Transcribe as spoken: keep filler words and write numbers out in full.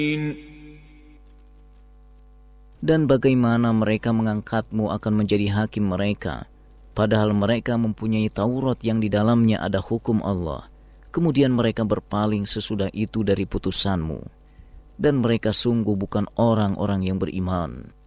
Dan bagaimana mereka mengangkatmu akan menjadi hakim mereka, padahal mereka mempunyai Taurat yang di dalamnya ada hukum Allah. Kemudian mereka berpaling sesudah itu dari putusanmu. Dan mereka sungguh bukan orang-orang yang beriman.